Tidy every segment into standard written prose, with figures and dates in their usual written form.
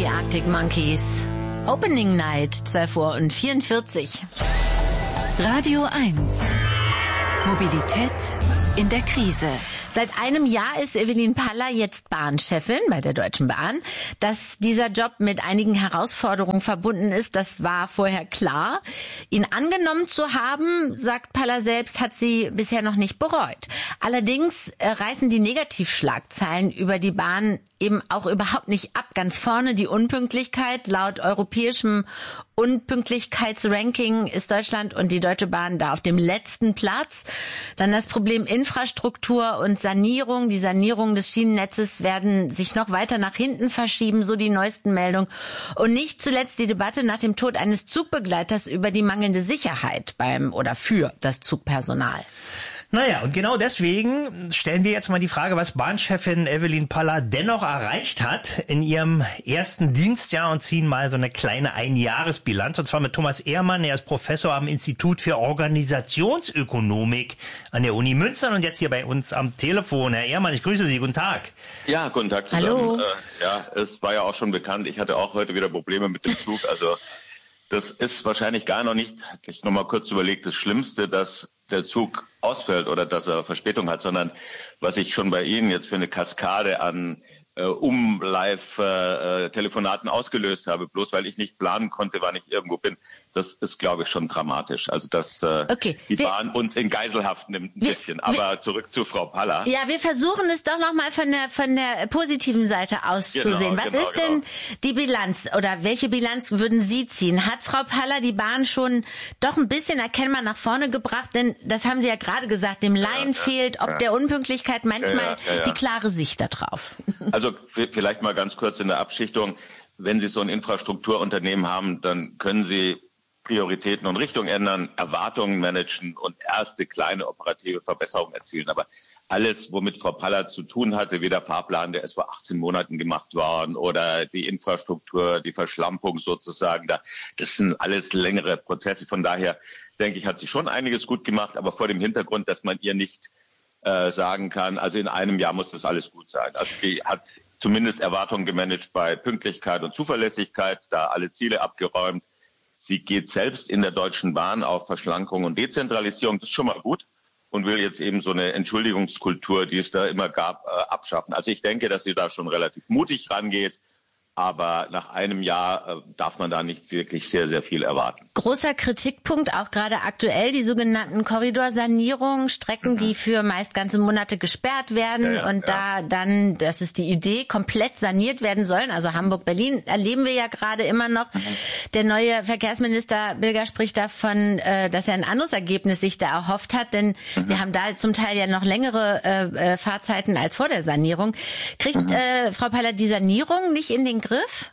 die Arctic Monkeys. Opening Night, 12:44 Radio 1. Mobilität in der Krise. Seit einem Jahr ist Evelyn Paller jetzt Bahnchefin bei der Deutschen Bahn. Dass dieser Job mit einigen Herausforderungen verbunden ist, das war vorher klar. Ihn angenommen zu haben, sagt Paller selbst, hat sie bisher noch nicht bereut. Allerdings reißen die Negativschlagzeilen über die Bahn eben auch überhaupt nicht ab. Ganz vorne die Unpünktlichkeit. Laut europäischem Unpünktlichkeitsranking ist Deutschland und die Deutsche Bahn da auf dem letzten Platz. Dann das Problem Infrastruktur und Sanierung. Die Sanierung des Schienennetzes werden sich noch weiter nach hinten verschieben, so die neuesten Meldungen. Und nicht zuletzt die Debatte nach dem Tod eines Zugbegleiters über die mangelnde Sicherheit für das Zugpersonal. Naja, und genau deswegen stellen wir jetzt mal die Frage, was Bahnchefin Evelyn Paller dennoch erreicht hat in ihrem ersten Dienstjahr und ziehen mal so eine kleine Einjahresbilanz. Und zwar mit Thomas Ehrmann. Er ist Professor am Institut für Organisationsökonomik an der Uni Münster und jetzt hier bei uns am Telefon. Herr Ehrmann, ich grüße Sie. Guten Tag. Ja, guten Tag zusammen. Hallo. Es war ja auch schon bekannt. Ich hatte auch heute wieder Probleme mit dem Zug. Also das ist wahrscheinlich gar noch nicht, ich noch mal kurz überlegt, das Schlimmste, dass der Zug ausfällt oder dass er Verspätung hat, sondern was ich schon bei Ihnen jetzt für eine Kaskade an Live-Telefonaten ausgelöst habe, bloß weil ich nicht planen konnte, wann ich irgendwo bin. Das ist, glaube ich, schon dramatisch. Also dass die Bahn uns in Geiselhaft nimmt ein bisschen. Aber zurück zu Frau Paller. Ja, wir versuchen es doch nochmal von der positiven Seite auszusehen. Was ist denn die Bilanz oder welche Bilanz würden Sie ziehen? Hat Frau Paller die Bahn schon doch ein bisschen erkennbar nach vorne gebracht? Denn das haben Sie ja gerade gesagt, dem Laien fehlt ob der Unpünktlichkeit manchmal die klare Sicht darauf. Also vielleicht mal ganz kurz in der Abschichtung. Wenn Sie so ein Infrastrukturunternehmen haben, dann können Sie Prioritäten und Richtung ändern, Erwartungen managen und erste kleine operative Verbesserungen erzielen. Aber alles, womit Frau Paller zu tun hatte, wie der Fahrplan, der ist vor 18 Monaten gemacht worden oder die Infrastruktur, die Verschlampung sozusagen, das sind alles längere Prozesse. Von daher denke ich, hat sie schon einiges gut gemacht, aber vor dem Hintergrund, dass man ihr nicht sagen kann, also in einem Jahr muss das alles gut sein. Also die hat zumindest Erwartungen gemanagt bei Pünktlichkeit und Zuverlässigkeit, da alle Ziele abgeräumt. Sie geht selbst in der Deutschen Bahn auf Verschlankung und Dezentralisierung, das ist schon mal gut, und will jetzt eben so eine Entschuldigungskultur, die es da immer gab, abschaffen. Also ich denke, dass sie da schon relativ mutig rangeht. Aber nach einem Jahr darf man da nicht wirklich sehr, sehr viel erwarten. Großer Kritikpunkt, auch gerade aktuell, die sogenannten Korridorsanierungen, Strecken, die für meist ganze Monate gesperrt werden da dann, das ist die Idee, komplett saniert werden sollen. Also Hamburg-Berlin erleben wir ja gerade immer noch. Der neue Verkehrsminister Bilger spricht davon, dass er ein anderes Ergebnis sich da erhofft hat, denn wir haben da zum Teil ja noch längere Fahrzeiten als vor der Sanierung. Kriegt Frau Paller die Sanierung nicht in den Griff?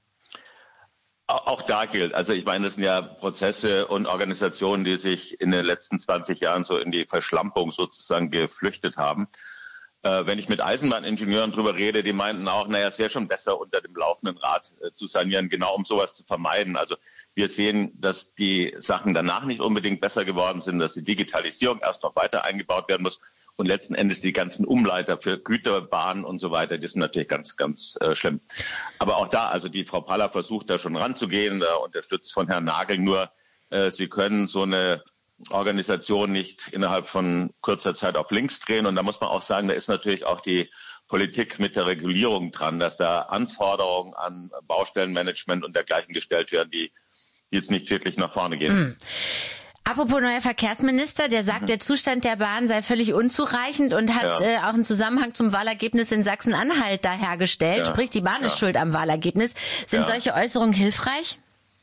Auch da gilt, also ich meine, das sind ja Prozesse und Organisationen, die sich in den letzten 20 Jahren so in die Verschlampung sozusagen geflüchtet haben. Wenn ich mit Eisenbahningenieuren drüber rede, die meinten auch, naja, es wäre schon besser, unter dem laufenden Rad zu sanieren, genau um sowas zu vermeiden. Also wir sehen, dass die Sachen danach nicht unbedingt besser geworden sind, dass die Digitalisierung erst noch weiter eingebaut werden muss. Und letzten Endes die ganzen Umleiter für Güterbahnen und so weiter, die sind natürlich ganz, ganz schlimm. Aber auch da, also die Frau Paller versucht da schon ranzugehen, da unterstützt von Herrn Nagel, nur sie können so eine Organisation nicht innerhalb von kurzer Zeit auf links drehen. Und da muss man auch sagen, da ist natürlich auch die Politik mit der Regulierung dran, dass da Anforderungen an Baustellenmanagement und dergleichen gestellt werden, die jetzt nicht wirklich nach vorne gehen. Apropos neuer Verkehrsminister, der sagt, der Zustand der Bahn sei völlig unzureichend und hat auch einen Zusammenhang zum Wahlergebnis in Sachsen-Anhalt da hergestellt. Sprich, die Bahn ist schuld am Wahlergebnis. Sind solche Äußerungen hilfreich?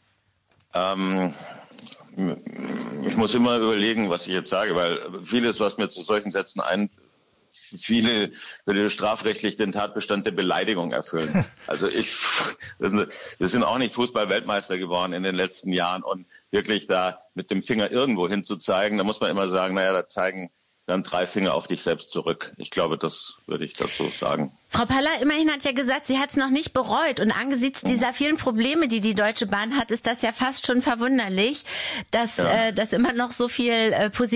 Ich muss immer überlegen, was ich jetzt sage, weil vieles, was mir zu solchen Sätzen viele würde strafrechtlich den Tatbestand der Beleidigung erfüllen. Also wir sind auch nicht Fußball-Weltmeister geworden in den letzten Jahren und wirklich da mit dem Finger irgendwo hinzuzeigen, da muss man immer sagen, naja, da zeigen dann 3 Finger auf dich selbst zurück. Ich glaube, das würde ich dazu sagen. Frau Paller, immerhin hat ja gesagt, sie hat es noch nicht bereut. Und angesichts dieser vielen Probleme, die die Deutsche Bahn hat, ist das ja fast schon verwunderlich, dass immer noch so viel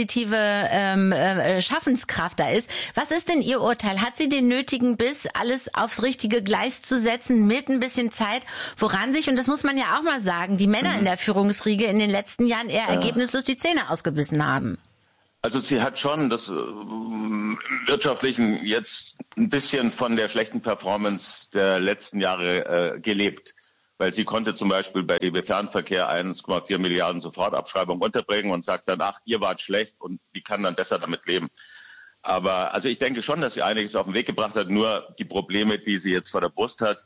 positive Schaffenskraft da ist. Was ist denn Ihr Urteil? Hat sie den nötigen Biss, alles aufs richtige Gleis zu setzen, mit ein bisschen Zeit, woran sich, und das muss man ja auch mal sagen, die Männer in der Führungsriege in den letzten Jahren eher ergebnislos die Zähne ausgebissen haben? Also sie hat schon das Wirtschaftlichen jetzt ein bisschen von der schlechten Performance der letzten Jahre gelebt. Weil sie konnte zum Beispiel bei DB Fernverkehr 1,4 Milliarden Sofortabschreibung unterbringen und sagt dann, ach, ihr wart schlecht, und die kann dann besser damit leben. Aber also ich denke schon, dass sie einiges auf den Weg gebracht hat. Nur die Probleme, die sie jetzt vor der Brust hat,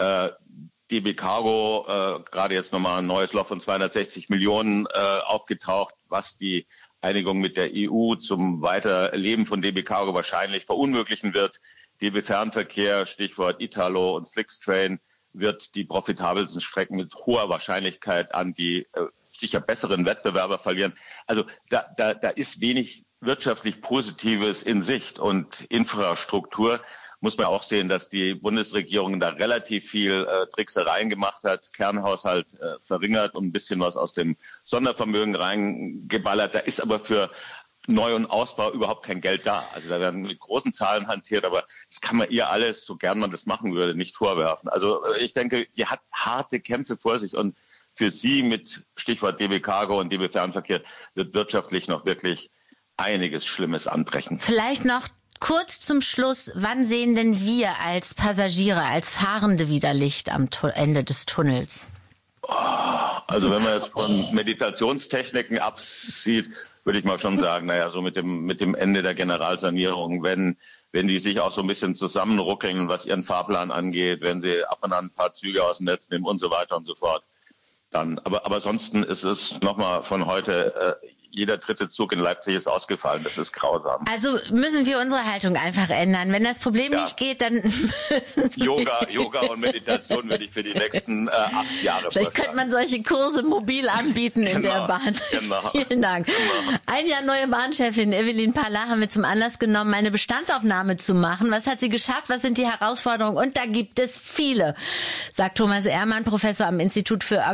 DB Cargo, gerade jetzt nochmal ein neues Loch von 260 Millionen aufgetaucht, was die Einigung mit der EU zum Weiterleben von DB Cargo wahrscheinlich verunmöglichen wird. DB Fernverkehr, Stichwort Italo und Flixtrain, wird die profitabelsten Strecken mit hoher Wahrscheinlichkeit an die sicher besseren Wettbewerber verlieren. Also da ist wenig wirtschaftlich Positives in Sicht. Und Infrastruktur muss man auch sehen, dass die Bundesregierung da relativ viel Tricksereien gemacht hat, Kernhaushalt verringert und ein bisschen was aus dem Sondervermögen reingeballert. Da ist aber für Neu- und Ausbau überhaupt kein Geld da. Also da werden mit großen Zahlen hantiert, aber das kann man ihr alles, so gern man das machen würde, nicht vorwerfen. Also ich denke, die hat harte Kämpfe vor sich, und für sie mit Stichwort DB Cargo und DB Fernverkehr wird wirtschaftlich noch wirklich einiges Schlimmes anbrechen. Vielleicht noch kurz zum Schluss, wann sehen denn wir als Passagiere, als Fahrende wieder Licht am Ende des Tunnels? Also wenn man jetzt von Meditationstechniken absieht, würde ich mal schon sagen, naja, so mit dem Ende der Generalsanierung, wenn die sich auch so ein bisschen zusammenruckeln, was ihren Fahrplan angeht, wenn sie ab und an ein paar Züge aus dem Netz nehmen und so weiter und so fort, dann. Aber ansonsten ist es nochmal von heute, jeder dritte Zug in Leipzig ist ausgefallen. Das ist grausam. Also müssen wir unsere Haltung einfach ändern. Wenn das Problem nicht geht, dann müssen wir... Yoga und Meditation würde ich für die nächsten 8 Jahre Vielleicht könnte man solche Kurse mobil anbieten in der Bahn. Genau. Vielen Dank. Ein Jahr neue Bahnchefin Evelyn Paller haben wir zum Anlass genommen, eine Bestandsaufnahme zu machen. Was hat sie geschafft? Was sind die Herausforderungen? Und da gibt es viele, sagt Thomas Ehrmann, Professor am Institut für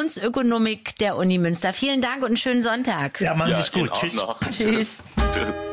Organisationsökonomik der Uni Münster. Vielen Dank und einen schönen Sonntag. Ja, machen Sie es gut. Tschüss. Tschüss. Tschüss.